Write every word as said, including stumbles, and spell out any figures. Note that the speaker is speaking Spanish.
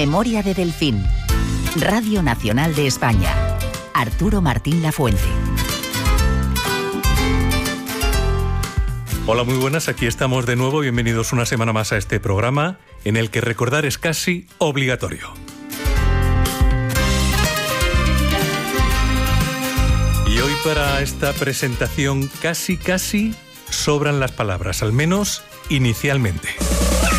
Memoria de Delfín. Radio Nacional de España. Arturo Martín Lafuente. Hola, muy buenas, aquí estamos de nuevo. Bienvenidos una semana más a este programa en el que recordar es casi obligatorio. Y hoy para esta presentación casi, casi sobran las palabras, al menos inicialmente.